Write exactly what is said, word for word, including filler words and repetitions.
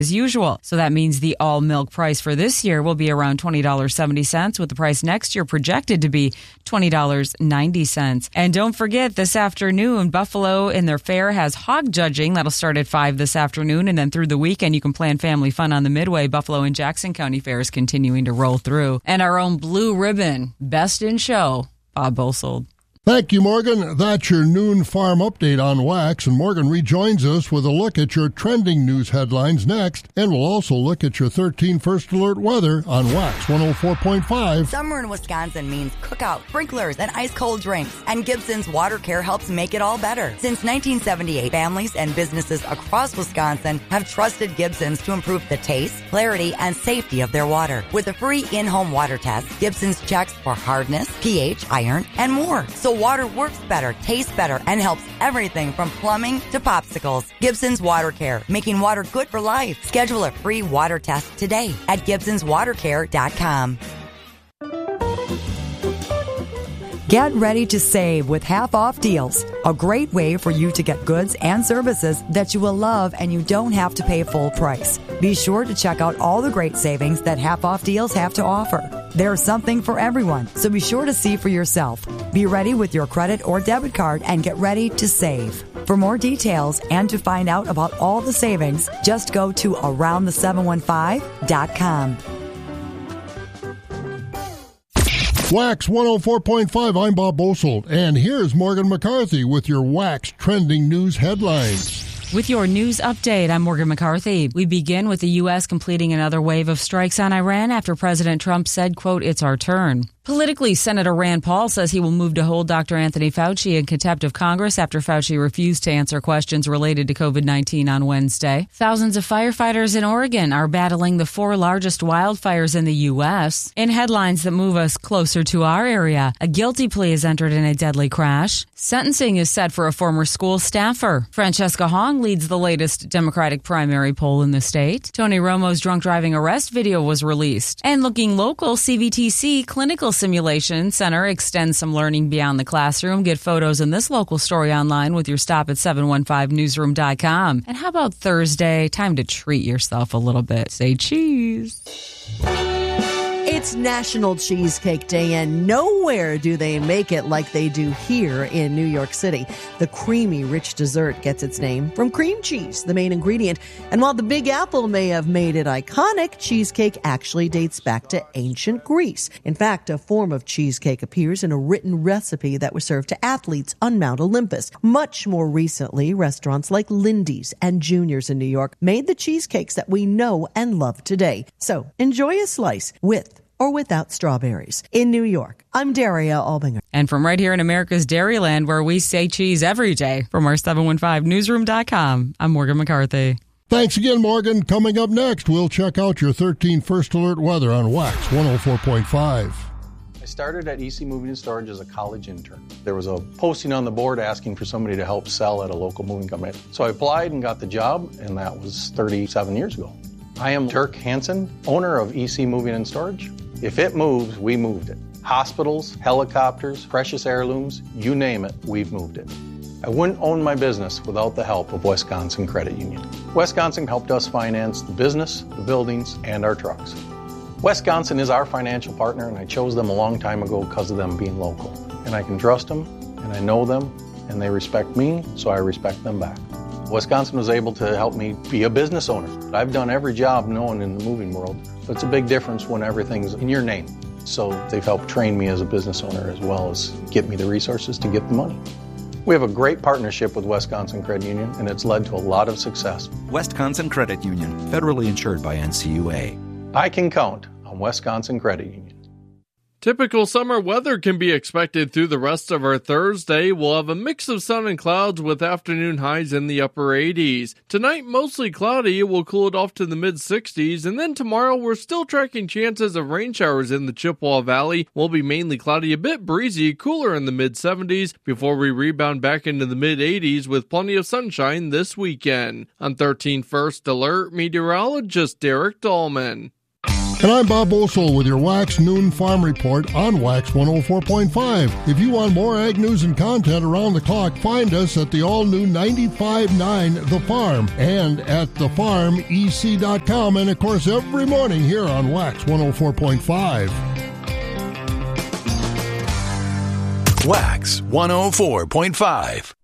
as usual. So that means the all milk price for this year will be around twenty dollars and seventy cents, with the price next year projected to be twenty dollars and ninety cents. And don't forget, this afternoon, Buffalo in their fair has hog judging. That'll start at five this afternoon, and then through the weekend you can plan family fun on the Midway. Buffalo and Jackson County Fair is continuing to roll through. And our own Blue Ribbon, Best in Show, Bob Bosold. Thank you, Morgan. That's your noon farm update on Wax, and Morgan rejoins us with a look at your trending news headlines next, and we'll also look at your thirteen First Alert weather on Wax one oh four point five. Summer in Wisconsin means cookout, sprinklers, and ice-cold drinks, and Gibson's Water Care helps make it all better. Since nineteen seventy-eight, families and businesses across Wisconsin have trusted Gibson's to improve the taste, clarity, and safety of their water. With a free in-home water test, Gibson's checks for hardness, pH, iron, and more. So water works better, tastes better, and helps everything from plumbing to popsicles. Gibson's Water Care, making water good for life. Schedule a free water test today at gibsons water care dot com. Get ready to save with half-off deals. A great way for you to get goods and services that you will love and you don't have to pay full price. Be sure to check out all the great savings that half-off deals have to offer. There's something for everyone, so be sure to see for yourself. Be ready with your credit or debit card and get ready to save. For more details and to find out about all the savings, just go to around the seven one five dot com. Wax one oh four point five, I'm Bob Bosold, and here's Morgan McCarthy with your Wax trending news headlines. With your news update, I'm Morgan McCarthy. We begin with the U S completing another wave of strikes on Iran after President Trump said, quote, "It's our turn." Politically, Senator Rand Paul says he will move to hold Doctor Anthony Fauci in contempt of Congress after Fauci refused to answer questions related to COVID nineteen on Wednesday. Thousands of firefighters in Oregon are battling the four largest wildfires in the U S. In headlines that move us closer to our area, a guilty plea is entered in a deadly crash. Sentencing is set for a former school staffer. Francesca Hong leads the latest Democratic primary poll in the state. Tony Romo's drunk driving arrest video was released. And looking local, C V T C Clinical Simulation Center extends some learning beyond the classroom. Get photos in this local story online with your stop at seven one five newsroom dot com. And how about Thursday? Time to treat yourself a little bit. Say cheese. It's National Cheesecake Day, and nowhere do they make it like they do here in New York City. The creamy, rich dessert gets its name from cream cheese, the main ingredient. And while the Big Apple may have made it iconic, cheesecake actually dates back to ancient Greece. In fact, a form of cheesecake appears in a written recipe that was served to athletes on Mount Olympus. Much more recently, restaurants like Lindy's and Junior's in New York made the cheesecakes that we know and love today. So enjoy a slice with or without strawberries. In New York, I'm Daria Albinger. And from right here in America's Dairyland, where we say cheese every day, from our seven one five newsroom dot com, I'm Morgan McCarthy. Thanks again, Morgan. Coming up next, we'll check out your thirteen First Alert weather on Wax one oh four point five. I started at E C Moving and Storage as a college intern. There was a posting on the board asking for somebody to help sell at a local moving company. So I applied and got the job, and that was thirty-seven years ago. I am Dirk Hansen, owner of E C Moving and Storage. If it moves, we moved it. Hospitals, helicopters, precious heirlooms, you name it, we've moved it. I wouldn't own my business without the help of Wisconsin Credit Union. Wisconsin helped us finance the business, the buildings, and our trucks. Wisconsin is our financial partner, and I chose them a long time ago because of them being local. And I can trust them, and I know them, and they respect me, so I respect them back. Wisconsin was able to help me be a business owner. I've done every job known in the moving world, but it's a big difference when everything's in your name. So they've helped train me as a business owner as well as get me the resources to get the money. We have a great partnership with Wisconsin Credit Union, and it's led to a lot of success. Wisconsin Credit Union, federally insured by N C U A. I can count on Wisconsin Credit Union. Typical summer weather can be expected through the rest of our Thursday. We'll have a mix of sun and clouds with afternoon highs in the upper eighties. Tonight, mostly cloudy. It will cool it off to the mid sixties. And then tomorrow, we're still tracking chances of rain showers in the Chippewa Valley. We'll be mainly cloudy, a bit breezy, cooler in the mid seventies before we rebound back into the mid eighties with plenty of sunshine this weekend. On thirteen First Alert, meteorologist Derek Dahlman. And I'm Bob Bosold with your Wax Noon Farm Report on Wax one oh four point five. If you want more ag news and content around the clock, find us at the all-new ninety-five point nine The Farm and at the farm e c dot com, and of course every morning here on Wax one oh four point five. Wax one oh four point five.